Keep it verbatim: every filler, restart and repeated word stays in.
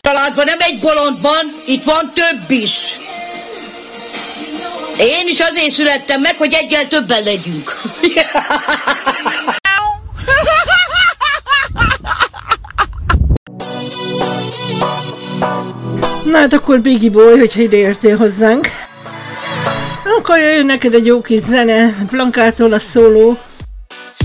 Családban nem egy bolond van, itt van több is. Én is azért születtem meg, hogy egyel többen legyünk. Na hát akkor Biggie Boy, hogyha ide értél hozzánk. Akkor jöjjön neked egy jó kis zene, Blankától a szóló.